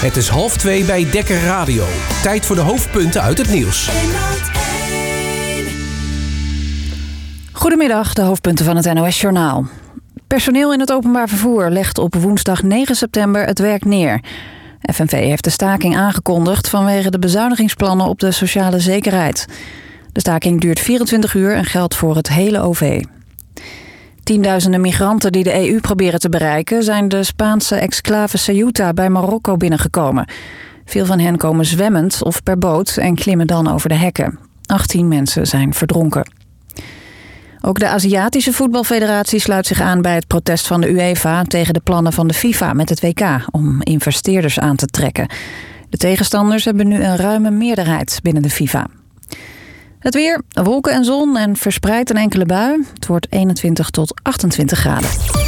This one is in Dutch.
Het is 1:30 bij Dekker Radio. Tijd voor de hoofdpunten uit het nieuws. Goedemiddag, de hoofdpunten van het NOS-journaal. Personeel in het openbaar vervoer legt op woensdag 9 september het werk neer. FNV heeft de staking aangekondigd vanwege de bezuinigingsplannen op de sociale zekerheid. De staking duurt 24 uur en geldt voor het hele OV. Tienduizenden migranten die de EU proberen te bereiken zijn de Spaanse exclave Ceuta bij Marokko binnengekomen. Veel van hen komen zwemmend of per boot en klimmen dan over de hekken. 18 mensen zijn verdronken. Ook de Aziatische Voetbalfederatie sluit zich aan bij het protest van de UEFA tegen de plannen van de FIFA met het WK om investeerders aan te trekken. De tegenstanders hebben nu een ruime meerderheid binnen de FIFA. Het weer, wolken en zon en verspreid een enkele bui. Het wordt 21 tot 28 graden.